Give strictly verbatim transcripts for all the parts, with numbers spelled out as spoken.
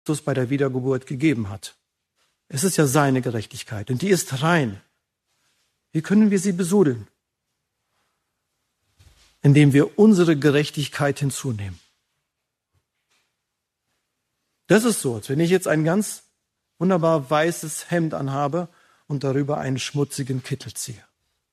Christus bei der Wiedergeburt gegeben hat. Es ist ja seine Gerechtigkeit und die ist rein. Wie können wir sie besudeln? Indem wir unsere Gerechtigkeit hinzunehmen. Das ist so, als wenn ich jetzt ein ganz wunderbar weißes Hemd anhabe und darüber einen schmutzigen Kittel ziehe.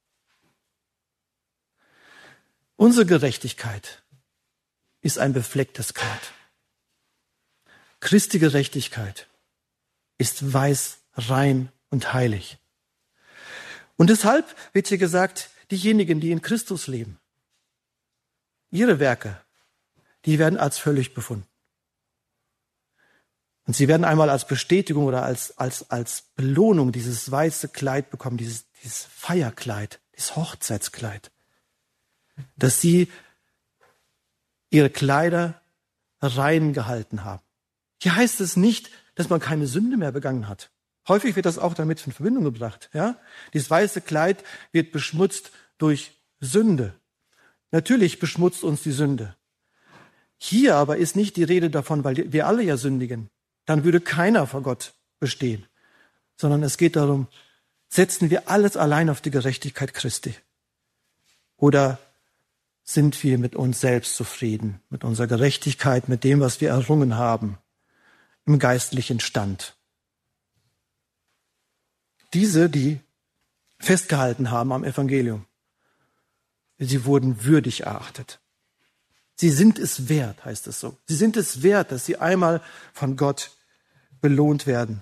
Unsere Gerechtigkeit ist ein beflecktes Kleid. Christi Gerechtigkeit ist weiß, rein und heilig. Und deshalb wird hier gesagt, diejenigen, die in Christus leben, ihre Werke, die werden als völlig befunden. Und sie werden einmal als Bestätigung oder als, als, als Belohnung dieses weiße Kleid bekommen, dieses, dieses Feierkleid, dieses Hochzeitskleid, dass sie ihre Kleider rein gehalten haben. Hier heißt es nicht, dass man keine Sünde mehr begangen hat. Häufig wird das auch damit in Verbindung gebracht. Ja? Dieses weiße Kleid wird beschmutzt durch Sünde. Natürlich beschmutzt uns die Sünde. Hier aber ist nicht die Rede davon, weil wir alle ja sündigen. Dann würde keiner vor Gott bestehen. Sondern es geht darum, setzen wir alles allein auf die Gerechtigkeit Christi? Oder sind wir mit uns selbst zufrieden, mit unserer Gerechtigkeit, mit dem, was wir errungen haben, im geistlichen Stand? Diese, die festgehalten haben am Evangelium, sie wurden würdig erachtet. Sie sind es wert, heißt es so. Sie sind es wert, dass sie einmal von Gott belohnt werden.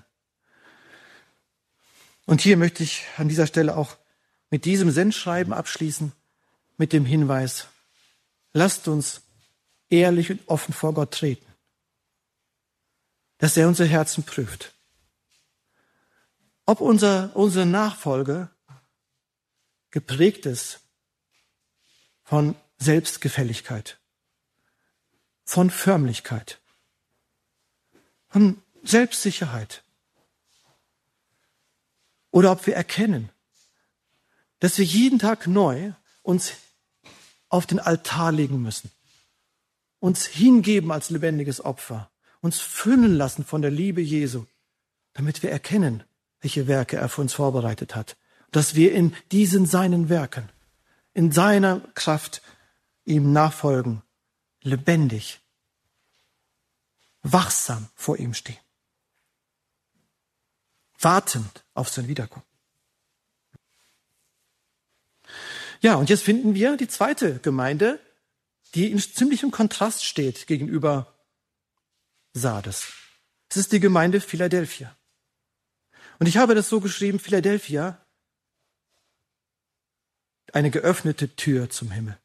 Und hier möchte ich an dieser Stelle auch mit diesem Sendschreiben abschließen, mit dem Hinweis, lasst uns ehrlich und offen vor Gott treten, dass er unsere Herzen prüft. Ob unser, unsere Nachfolge geprägt ist von Selbstgefälligkeit, von Förmlichkeit, von Selbstsicherheit. Oder ob wir erkennen, dass wir jeden Tag neu uns auf den Altar legen müssen, uns hingeben als lebendiges Opfer, uns füllen lassen von der Liebe Jesu, damit wir erkennen, welche Werke er für uns vorbereitet hat. Dass wir in diesen seinen Werken, in seiner Kraft ihm nachfolgen, lebendig, wachsam vor ihm stehen. Wartend auf sein Wiederkommen. Ja, und jetzt finden wir die zweite Gemeinde, die in ziemlichem Kontrast steht gegenüber Sardes. Es ist die Gemeinde Philadelphia. Und ich habe das so geschrieben, Philadelphia, eine geöffnete Tür zum Himmel.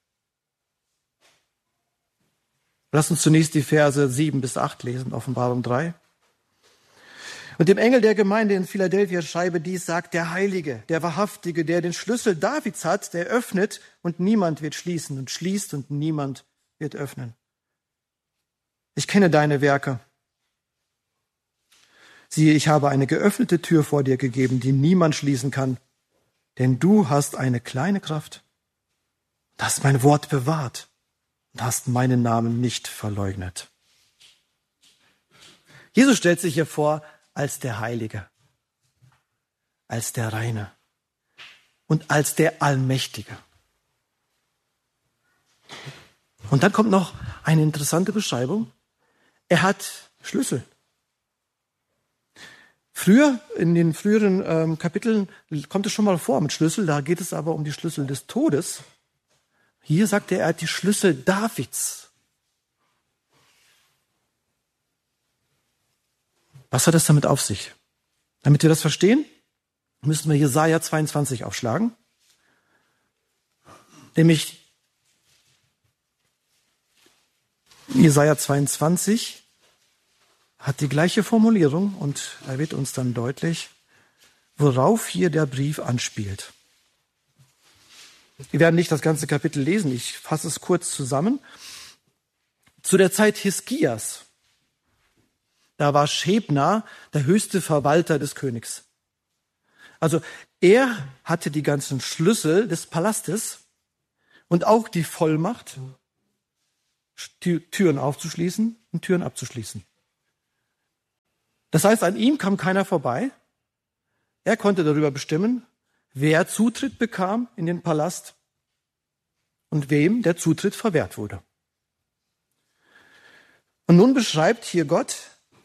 Lass uns zunächst die Verse sieben bis acht lesen, Offenbarung drei. Und dem Engel der Gemeinde in Philadelphia schreibe dies, sagt der Heilige, der Wahrhaftige, der den Schlüssel Davids hat, der öffnet und niemand wird schließen und schließt und niemand wird öffnen. Ich kenne deine Werke. Siehe, ich habe eine geöffnete Tür vor dir gegeben, die niemand schließen kann, denn du hast eine kleine Kraft, hast mein Wort bewahrt und hast meinen Namen nicht verleugnet. Jesus stellt sich hier vor als der Heilige, als der Reine und als der Allmächtige. Und dann kommt noch eine interessante Beschreibung. Er hat Schlüssel. Früher, in den früheren ähm, Kapiteln, kommt es schon mal vor mit Schlüssel, da geht es aber um die Schlüssel des Todes. Hier sagt er, er hat die Schlüssel Davids. Was hat es damit auf sich? Damit wir das verstehen, müssen wir Jesaja zweiundzwanzig aufschlagen. Nämlich Jesaja zweiundzwanzig hat die gleiche Formulierung und da wird uns dann deutlich, worauf hier der Brief anspielt. Wir werden nicht das ganze Kapitel lesen, ich fasse es kurz zusammen. Zu der Zeit Hiskias, da war Schebna der höchste Verwalter des Königs. Also er hatte die ganzen Schlüssel des Palastes und auch die Vollmacht, Türen aufzuschließen und Türen abzuschließen. Das heißt, an ihm kam keiner vorbei. Er konnte darüber bestimmen, wer Zutritt bekam in den Palast und wem der Zutritt verwehrt wurde. Und nun beschreibt hier Gott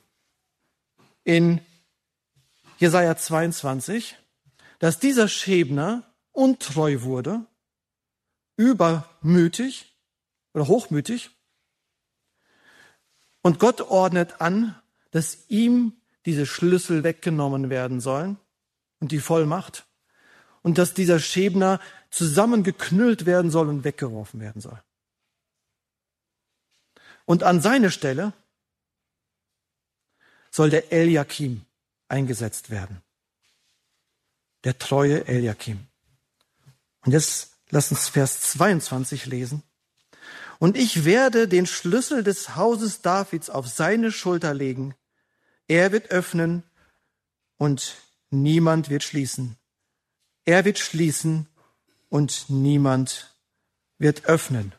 in Jesaja zweiundzwanzig, dass dieser Schebner untreu wurde, übermütig oder hochmütig. Und Gott ordnet an, dass ihm diese Schlüssel weggenommen werden sollen und die Vollmacht. Und dass dieser Schebner zusammengeknüllt werden soll und weggeworfen werden soll. Und an seine Stelle soll der Eliakim eingesetzt werden. Der treue Eliakim. Und jetzt lass uns Vers zweiundzwanzig lesen. Und ich werde den Schlüssel des Hauses Davids auf seine Schulter legen. Er wird öffnen und niemand wird schließen. Er wird schließen und niemand wird öffnen.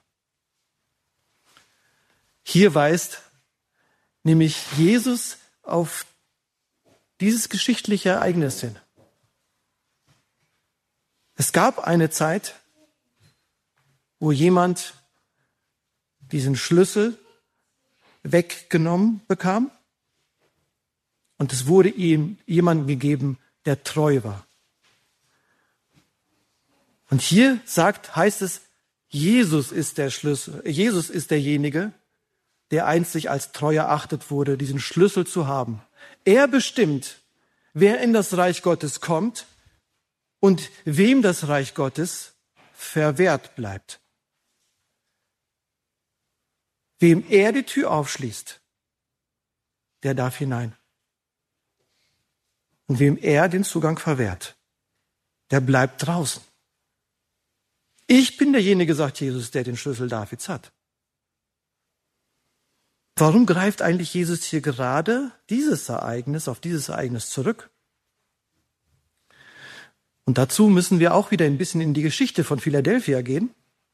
Hier weist nämlich Jesus auf dieses geschichtliche Ereignis hin. Es gab eine Zeit, wo jemand diesen Schlüssel weggenommen bekam und es wurde ihm jemandem gegeben, der treu war. Und hier sagt, heißt es, Jesus ist der Schlüssel, Jesus ist derjenige, der einzig als treu erachtet wurde, diesen Schlüssel zu haben. Er bestimmt, wer in das Reich Gottes kommt und wem das Reich Gottes verwehrt bleibt. Wem er die Tür aufschließt, der darf hinein. Und wem er den Zugang verwehrt, der bleibt draußen. Ich bin derjenige, sagt Jesus, der den Schlüssel Davids hat. Warum greift eigentlich Jesus hier gerade dieses Ereignis, auf dieses Ereignis zurück? Und dazu müssen wir auch wieder ein bisschen in die Geschichte von Philadelphia gehen.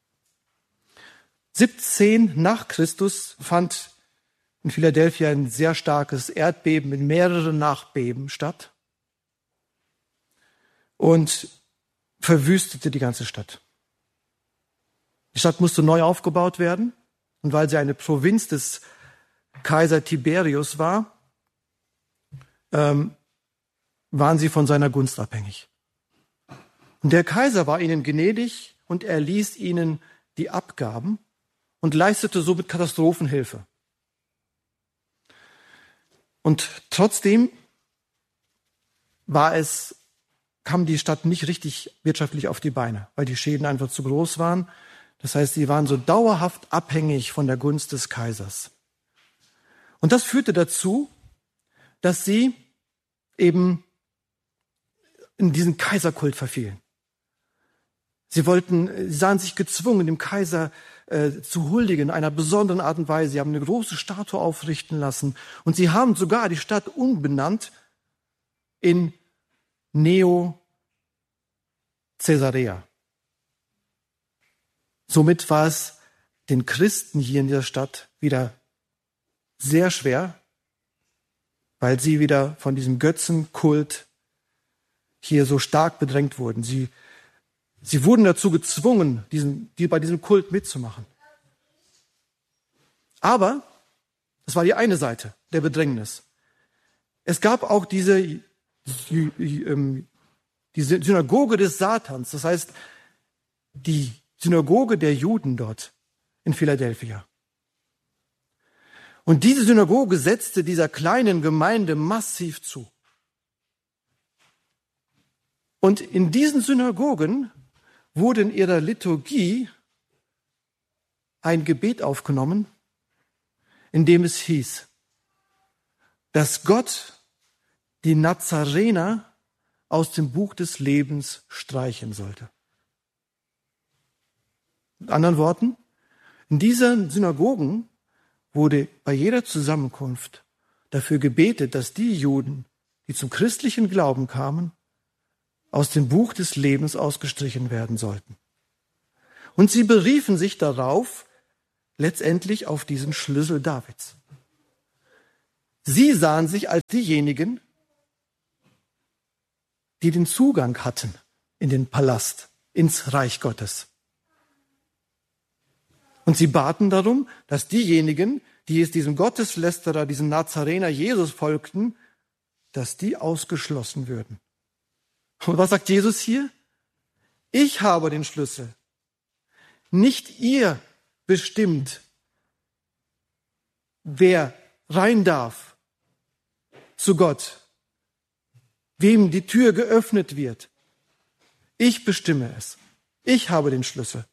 siebzehn nach Christus fand in Philadelphia ein sehr starkes Erdbeben mit mehreren Nachbeben statt und verwüstete die ganze Stadt. Die Stadt musste neu aufgebaut werden und weil sie eine Provinz des Kaiser Tiberius war, ähm, waren sie von seiner Gunst abhängig. Und der Kaiser war ihnen gnädig und er ließ ihnen die Abgaben und leistete somit Katastrophenhilfe. Und trotzdem war es, kam die Stadt nicht richtig wirtschaftlich auf die Beine, weil die Schäden einfach zu groß waren. Das heißt, sie waren so dauerhaft abhängig von der Gunst des Kaisers. Und das führte dazu, dass sie eben in diesen Kaiserkult verfielen. Sie wollten, sie sahen sich gezwungen, dem Kaiser äh, zu huldigen, in einer besonderen Art und Weise. Sie haben eine große Statue aufrichten lassen und sie haben sogar die Stadt umbenannt in Neo Caesarea. Somit war es den Christen hier in dieser Stadt wieder sehr schwer, weil sie wieder von diesem Götzenkult hier so stark bedrängt wurden. Sie, sie wurden dazu gezwungen, diesen, die, bei diesem Kult mitzumachen. Aber das war die eine Seite der Bedrängnis. Es gab auch diese, die, die Synagoge des Satans, das heißt die Synagoge der Juden dort in Philadelphia. Und diese Synagoge setzte dieser kleinen Gemeinde massiv zu. Und in diesen Synagogen wurde in ihrer Liturgie ein Gebet aufgenommen, in dem es hieß, dass Gott die Nazarener aus dem Buch des Lebens streichen sollte. Mit anderen Worten, in diesen Synagogen wurde bei jeder Zusammenkunft dafür gebetet, dass die Juden, die zum christlichen Glauben kamen, aus dem Buch des Lebens ausgestrichen werden sollten. Und sie beriefen sich darauf, letztendlich auf diesen Schlüssel Davids. Sie sahen sich als diejenigen, die den Zugang hatten in den Palast, ins Reich Gottes. Und sie baten darum, dass diejenigen, die es diesem Gotteslästerer, diesem Nazarener Jesus folgten, dass die ausgeschlossen würden. Und was sagt Jesus hier? Ich habe den Schlüssel. Nicht ihr bestimmt, wer rein darf zu Gott, wem die Tür geöffnet wird. Ich bestimme es. Ich habe den Schlüssel.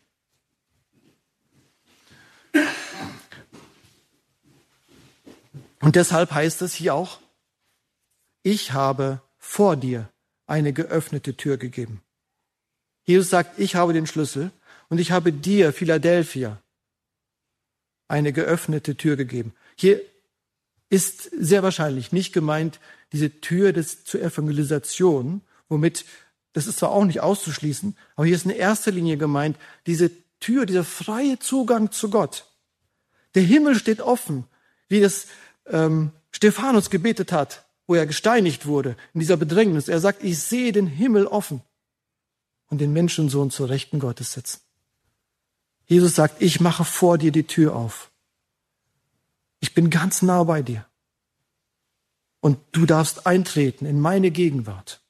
Und deshalb heißt es hier auch, ich habe vor dir eine geöffnete Tür gegeben. Jesus sagt, ich habe den Schlüssel und ich habe dir, Philadelphia, eine geöffnete Tür gegeben. Hier ist sehr wahrscheinlich nicht gemeint diese Tür des, zur Evangelisation, womit, das ist zwar auch nicht auszuschließen, aber hier ist in erster Linie gemeint, diese Tür, dieser freie Zugang zu Gott. Der Himmel steht offen, wie das ähm, Stephanus gebetet hat, wo er gesteinigt wurde, in dieser Bedrängnis. Er sagt, ich sehe den Himmel offen und den Menschensohn zur Rechten Gottes sitzen. Jesus sagt, ich mache vor dir die Tür auf. Ich bin ganz nah bei dir. Und du darfst eintreten in meine Gegenwart.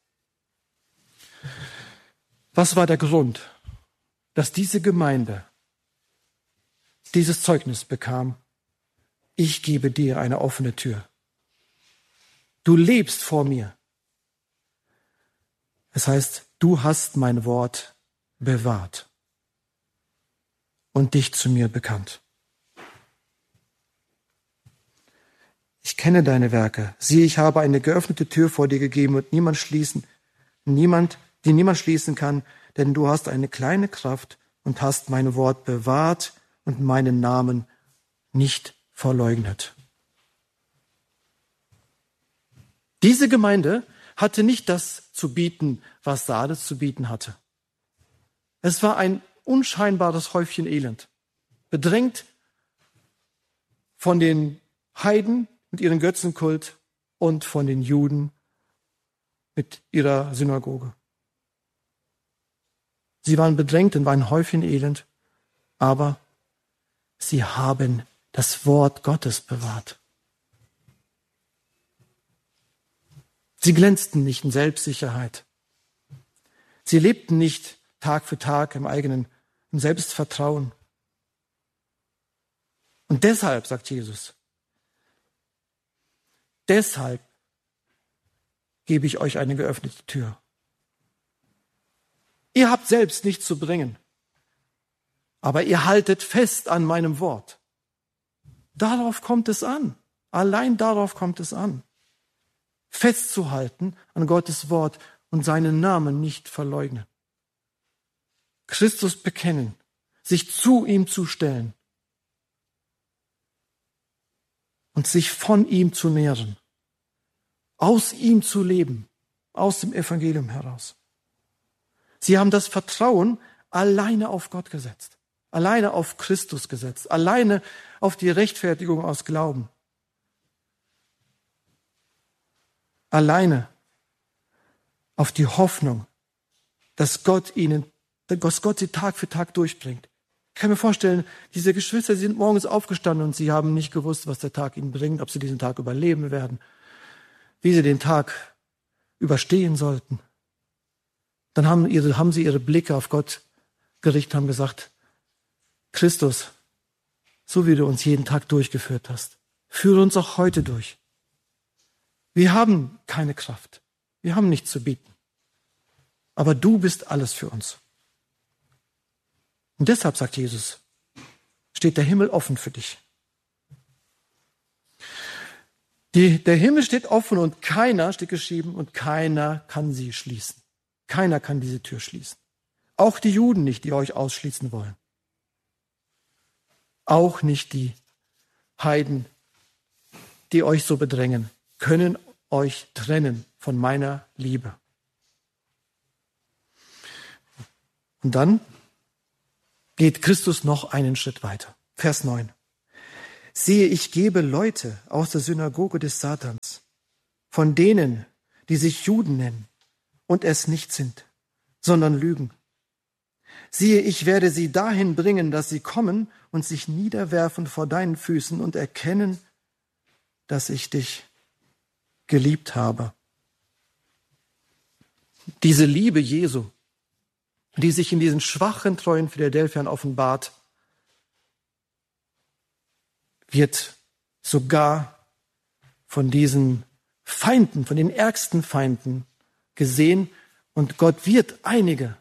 Was war der Grund, dass diese Gemeinde dieses Zeugnis bekam? Ich gebe dir eine offene Tür. Du lebst vor mir. Es heißt, du hast mein Wort bewahrt und dich zu mir bekannt. Ich kenne deine Werke. Siehe, ich habe eine geöffnete Tür vor dir gegeben und niemand schließen, niemand, die niemand schließen kann, denn du hast eine kleine Kraft und hast mein Wort bewahrt und meinen Namen nicht verleugnet. Diese Gemeinde hatte nicht das zu bieten, was Sardes zu bieten hatte. Es war ein unscheinbares Häufchen Elend, bedrängt von den Heiden mit ihrem Götzenkult und von den Juden mit ihrer Synagoge. Sie waren bedrängt und waren ein Häufchen Elend, aber sie haben das Wort Gottes bewahrt. Sie glänzten nicht in Selbstsicherheit. Sie lebten nicht Tag für Tag im eigenen im Selbstvertrauen. Und deshalb, sagt Jesus, deshalb gebe ich euch eine geöffnete Tür. Ihr habt selbst nichts zu bringen, aber ihr haltet fest an meinem Wort. Darauf kommt es an. Allein darauf kommt es an. Festzuhalten an Gottes Wort und seinen Namen nicht verleugnen. Christus bekennen, sich zu ihm zu stellen und sich von ihm zu nähren, aus ihm zu leben, aus dem Evangelium heraus. Sie haben das Vertrauen alleine auf Gott gesetzt, alleine auf Christus gesetzt, alleine auf die Rechtfertigung aus Glauben, alleine auf die Hoffnung, dass Gott ihnen, dass Gott sie Tag für Tag durchbringt. Ich kann mir vorstellen, diese Geschwister, sie sind morgens aufgestanden und sie haben nicht gewusst, was der Tag ihnen bringt, ob sie diesen Tag überleben werden, wie sie den Tag überstehen sollten. Dann haben, ihre, haben sie ihre Blicke auf Gott gerichtet, haben gesagt, Christus, so wie du uns jeden Tag durchgeführt hast, führe uns auch heute durch. Wir haben keine Kraft, wir haben nichts zu bieten, aber du bist alles für uns. Und deshalb, sagt Jesus, steht der Himmel offen für dich. Die, der Himmel steht offen und keiner, steht geschrieben, und keiner kann sie schließen. Keiner kann diese Tür schließen. Auch die Juden nicht, die euch ausschließen wollen. Auch nicht die Heiden, die euch so bedrängen, können euch trennen von meiner Liebe. Und dann geht Christus noch einen Schritt weiter. Vers neun. Siehe, ich gebe Leute aus der Synagoge des Satans, von denen, die sich Juden nennen und es nicht sind, sondern lügen. Siehe, ich werde sie dahin bringen, dass sie kommen und sich niederwerfen vor deinen Füßen und erkennen, dass ich dich geliebt habe. Diese Liebe Jesu, die sich in diesen schwachen, treuen Philadelphiern offenbart, wird sogar von diesen Feinden, von den ärgsten Feinden gesehen, und Gott wird einige,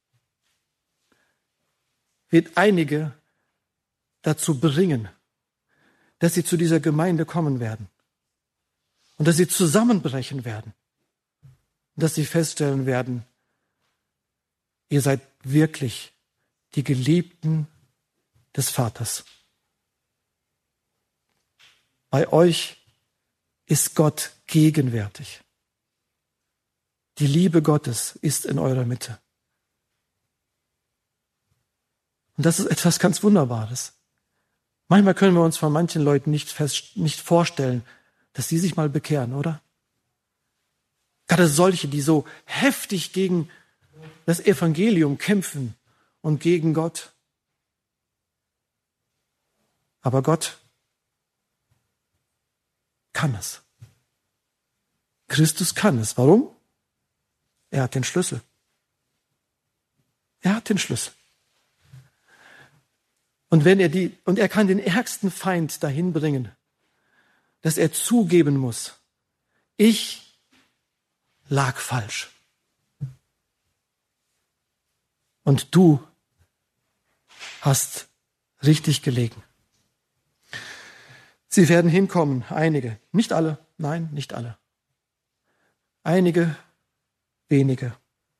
wird einige dazu bringen, dass sie zu dieser Gemeinde kommen werden und dass sie zusammenbrechen werden und dass sie feststellen werden, ihr seid wirklich die Geliebten des Vaters. Bei euch ist Gott gegenwärtig. Die Liebe Gottes ist in eurer Mitte. Und das ist etwas ganz Wunderbares. Manchmal können wir uns von manchen Leuten nicht, fest, nicht vorstellen, dass sie sich mal bekehren, oder? Gerade solche, die so heftig gegen das Evangelium kämpfen und gegen Gott. Aber Gott kann es. Christus kann es. Warum? Er hat den Schlüssel. Er hat den Schlüssel. Und wenn er die, und er kann den ärgsten Feind dahin bringen, dass er zugeben muss, ich lag falsch. Und du hast richtig gelegen. Sie werden hinkommen, einige, nicht alle, nein, nicht alle. Einige, wenige.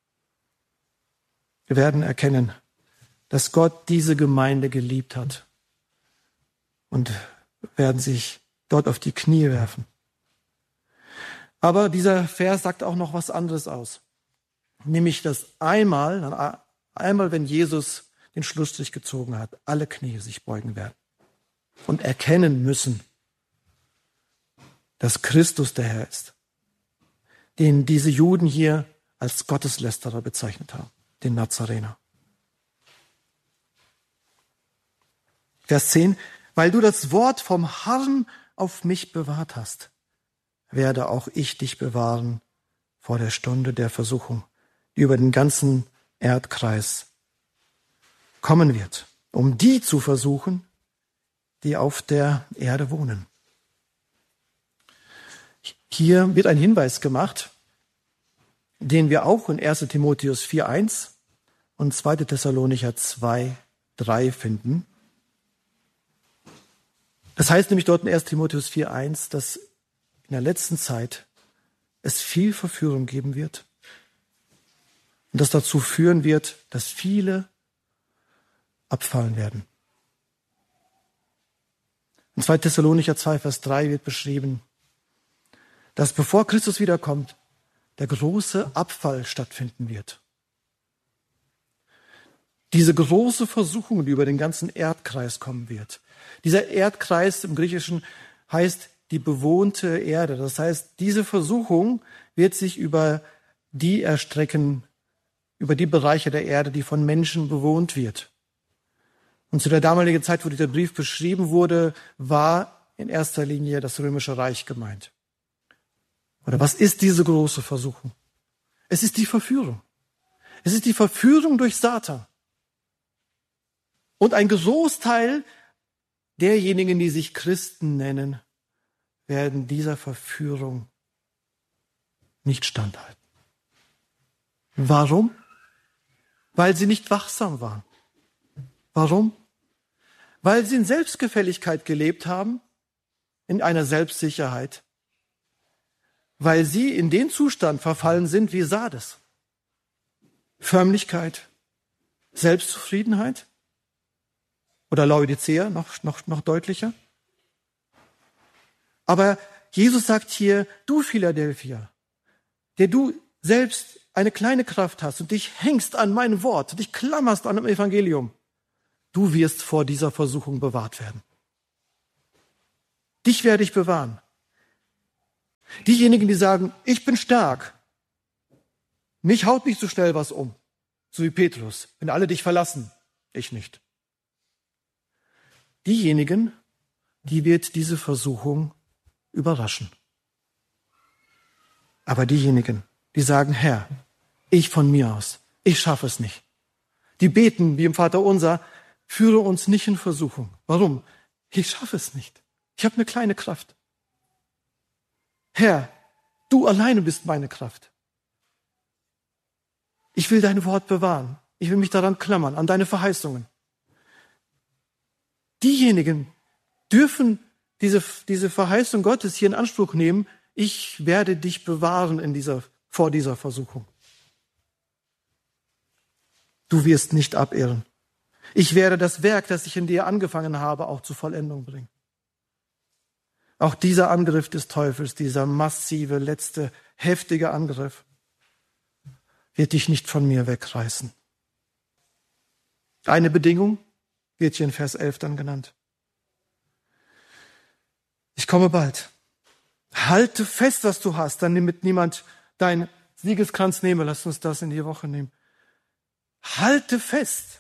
Wir werden erkennen, dass Gott diese Gemeinde geliebt hat und werden sich dort auf die Knie werfen. Aber dieser Vers sagt auch noch was anderes aus. Nämlich, dass einmal, einmal, wenn Jesus den Schlussstrich gezogen hat, alle Knie sich beugen werden und erkennen müssen, dass Christus der Herr ist, den diese Juden hier als Gotteslästerer bezeichnet haben, den Nazarener. Vers zehn, weil du das Wort vom Herrn auf mich bewahrt hast, werde auch ich dich bewahren vor der Stunde der Versuchung, die über den ganzen Erdkreis kommen wird, um die zu versuchen, die auf der Erde wohnen. Hier wird ein Hinweis gemacht, den wir auch in erster Timotheus vier eins und zweiter Thessalonicher zwei drei finden. Das heißt nämlich dort in erster Timotheus vier eins, dass in der letzten Zeit es viel Verführung geben wird und das dazu führen wird, dass viele abfallen werden. In zweiter Thessalonicher zwei Vers drei wird beschrieben, dass bevor Christus wiederkommt, der große Abfall stattfinden wird. Diese große Versuchung, die über den ganzen Erdkreis kommen wird. Dieser Erdkreis im Griechischen heißt die bewohnte Erde. Das heißt, diese Versuchung wird sich über die erstrecken, über die Bereiche der Erde, die von Menschen bewohnt wird. Und zu der damaligen Zeit, wo dieser Brief beschrieben wurde, war in erster Linie das Römische Reich gemeint. Oder was ist diese große Versuchung? Es ist die Verführung. Es ist die Verführung durch Satan. Und ein Großteil derjenigen, die sich Christen nennen, werden dieser Verführung nicht standhalten. Warum? Weil sie nicht wachsam waren. Warum? Weil sie in Selbstgefälligkeit gelebt haben, in einer Selbstsicherheit. Weil sie in den Zustand verfallen sind wie Sardes. Förmlichkeit, Selbstzufriedenheit. Oder Laodicea, noch, noch, noch deutlicher. Aber Jesus sagt hier, du Philadelphia, der du selbst eine kleine Kraft hast und dich hängst an mein Wort, dich klammerst an dem Evangelium, du wirst vor dieser Versuchung bewahrt werden. Dich werde ich bewahren. Diejenigen, die sagen, ich bin stark, mich haut nicht so schnell was um, so wie Petrus, wenn alle dich verlassen, ich nicht. Diejenigen, die wird diese Versuchung überraschen. Aber diejenigen, die sagen, Herr, ich von mir aus, ich schaffe es nicht. Die beten wie im Vaterunser, führe uns nicht in Versuchung. Warum? Ich schaffe es nicht. Ich habe eine kleine Kraft. Herr, du alleine bist meine Kraft. Ich will dein Wort bewahren. Ich will mich daran klammern, an deine Verheißungen. Diejenigen dürfen diese, diese Verheißung Gottes hier in Anspruch nehmen. Ich werde dich bewahren in dieser, vor dieser Versuchung. Du wirst nicht abirren. Ich werde das Werk, das ich in dir angefangen habe, auch zur Vollendung bringen. Auch dieser Angriff des Teufels, dieser massive, letzte, heftige Angriff, wird dich nicht von mir wegreißen. Eine Bedingung wird hier in Vers elf dann genannt. Ich komme bald. Halte fest, was du hast, damit niemand dein Siegeskranz nehme. Lass uns das in die Woche nehmen. Halte fest.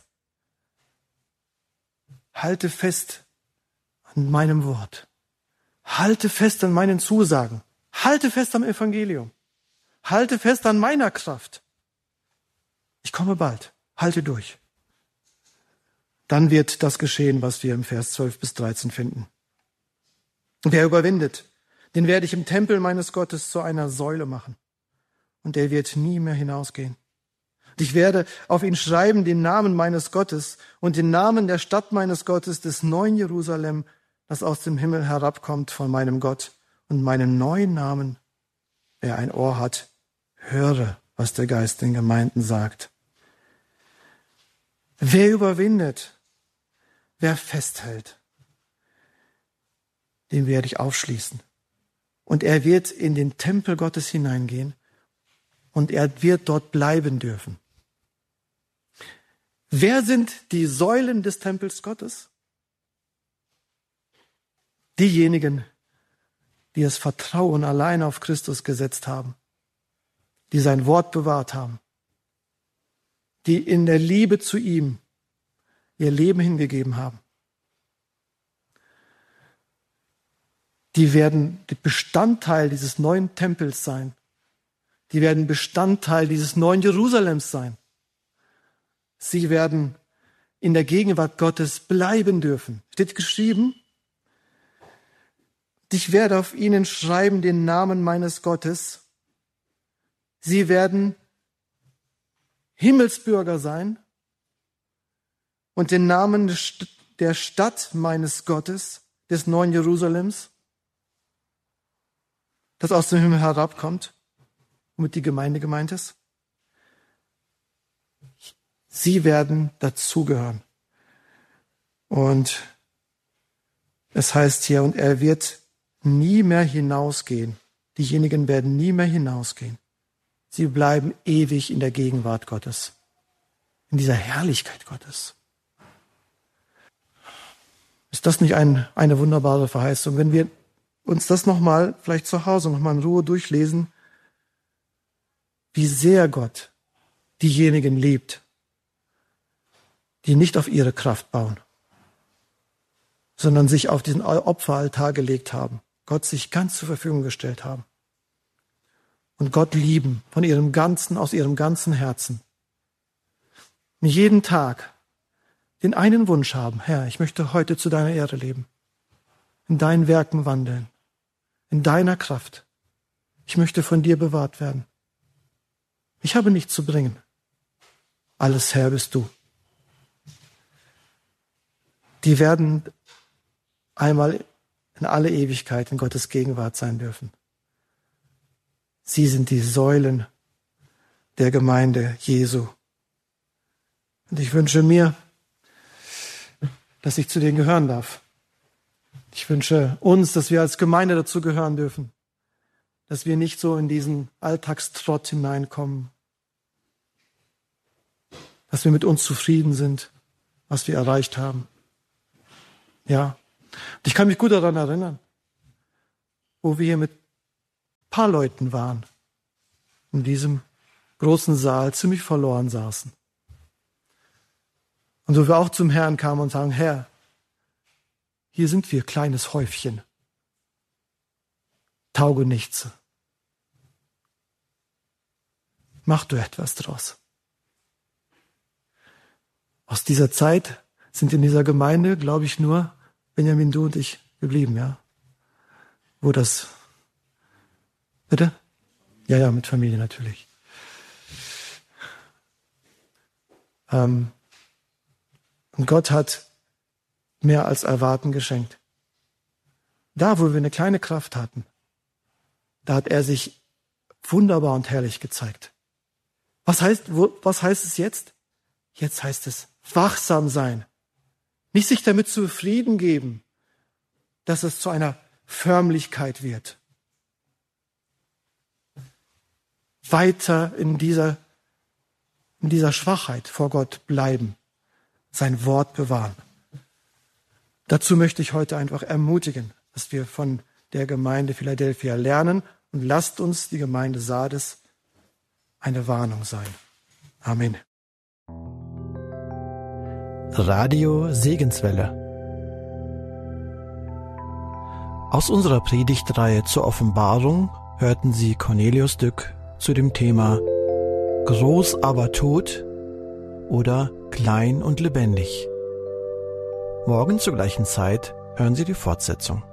Halte fest an meinem Wort. Halte fest an meinen Zusagen. Halte fest am Evangelium. Halte fest an meiner Kraft. Ich komme bald. Halte durch. Dann wird das geschehen, was wir im Vers zwölf bis dreizehn finden. Wer überwindet, den werde ich im Tempel meines Gottes zu einer Säule machen. Und der wird nie mehr hinausgehen. Und ich werde auf ihn schreiben den Namen meines Gottes und den Namen der Stadt meines Gottes, des neuen Jerusalem, das aus dem Himmel herabkommt von meinem Gott, und meinen neuen Namen. Wer ein Ohr hat, höre, was der Geist den Gemeinden sagt. Wer überwindet, wer festhält, den werde ich aufschließen. Und er wird in den Tempel Gottes hineingehen und er wird dort bleiben dürfen. Wer sind die Säulen des Tempels Gottes? Diejenigen, die das Vertrauen allein auf Christus gesetzt haben, die sein Wort bewahrt haben, die in der Liebe zu ihm ihr Leben hingegeben haben. Die werden Bestandteil dieses neuen Tempels sein. Die werden Bestandteil dieses neuen Jerusalems sein. Sie werden in der Gegenwart Gottes bleiben dürfen. Steht geschrieben, ich werde auf ihnen schreiben den Namen meines Gottes. Sie werden Himmelsbürger sein und den Namen der Stadt meines Gottes, des neuen Jerusalems, das aus dem Himmel herabkommt, womit die Gemeinde gemeint ist. Sie werden dazugehören. Und es heißt hier, und er wird nie mehr hinausgehen. Diejenigen werden nie mehr hinausgehen. Sie bleiben ewig in der Gegenwart Gottes, in dieser Herrlichkeit Gottes. Ist das nicht ein, eine wunderbare Verheißung? Wenn wir uns das nochmal, vielleicht zu Hause nochmal in Ruhe durchlesen, wie sehr Gott diejenigen liebt, die nicht auf ihre Kraft bauen, sondern sich auf diesen Opferaltar gelegt haben, Gott sich ganz zur Verfügung gestellt haben und Gott lieben von ihrem ganzen, aus ihrem ganzen Herzen. Und jeden Tag den einen Wunsch haben, Herr, ich möchte heute zu deiner Ehre leben, in deinen Werken wandeln, in deiner Kraft. Ich möchte von dir bewahrt werden. Ich habe nichts zu bringen. Alles Herr bist du. Die werden einmal in alle Ewigkeit in Gottes Gegenwart sein dürfen. Sie sind die Säulen der Gemeinde Jesu. Und ich wünsche mir, dass ich zu denen gehören darf. Ich wünsche uns, dass wir als Gemeinde dazu gehören dürfen, dass wir nicht so in diesen Alltagstrott hineinkommen, dass wir mit uns zufrieden sind, was wir erreicht haben. Ja, und ich kann mich gut daran erinnern, wo wir hier mit ein paar Leuten waren, in diesem großen Saal ziemlich verloren saßen. Und wo wir auch zum Herrn kamen und sagen, Herr, hier sind wir, kleines Häufchen, Taugenichtse. Mach du etwas draus. Aus dieser Zeit sind in dieser Gemeinde, glaube ich, nur Benjamin, du und ich geblieben, ja? Wo das, bitte? Ja, ja, mit Familie natürlich. Ähm, und Gott hat mehr als erwarten geschenkt. Da, wo wir eine kleine Kraft hatten, da hat er sich wunderbar und herrlich gezeigt. Was heißt, wo, was heißt es jetzt? Jetzt heißt es wachsam sein. Nicht sich damit zufrieden geben, dass es zu einer Förmlichkeit wird. Weiter in dieser, in dieser Schwachheit vor Gott bleiben. Sein Wort bewahren. Dazu möchte ich heute einfach ermutigen, dass wir von der Gemeinde Philadelphia lernen und lasst uns die Gemeinde Sardes eine Warnung sein. Amen. Radio Segenswelle. Aus unserer Predigtreihe zur Offenbarung hörten Sie Cornelius Dück zu dem Thema Groß aber tot oder klein und lebendig. Morgen zur gleichen Zeit hören Sie die Fortsetzung.